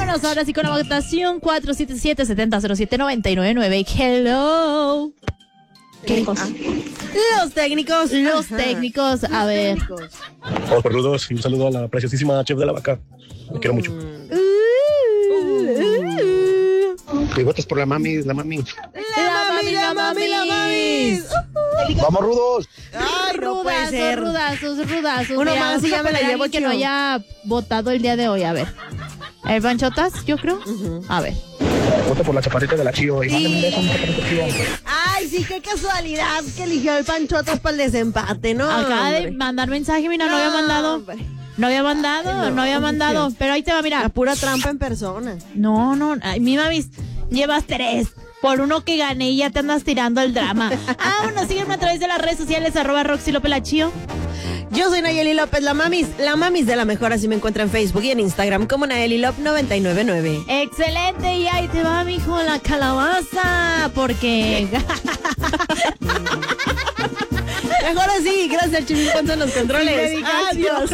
Vámonos ahora sí con la votación 477-7007-999. Hello. Los técnicos. A ver. Vamos por rudos y un saludo a la preciosísima chef de la vaca. Me quiero mucho. Y votos por la mami. La mami. ¡Vamos, rudos! Ay, no puede ser. Rudazos. Uno Mira, más y ya me la llevo, que no haya votado el día de hoy. A ver. Panchotas, yo creo. A ver. Voto por la chaparrita de la Chío. Y mándenme un beso, una chaparrita Chío. Ay, sí, qué casualidad que eligió el Panchotas para el desempate, ¿no? Acaba de hombre? mandar mensaje, mira, no había mandado. Hombre. No había mandado. Pero ahí te va, mira. La pura trampa en persona. No. Ay, mi mami, llevas 3. Por uno que gané y ya te andas tirando el drama. Vámonos, sígueme a través de las redes sociales, @Roxy López La Chío. Yo soy Nayeli López, la mamis de la mejor, así me encuentran en Facebook y en Instagram como Nayeli Lop 999. Excelente, y ahí te va, mijo, la calabaza, porque... Mejor así, gracias Chimil, con los controles. Dedicación. Adiós.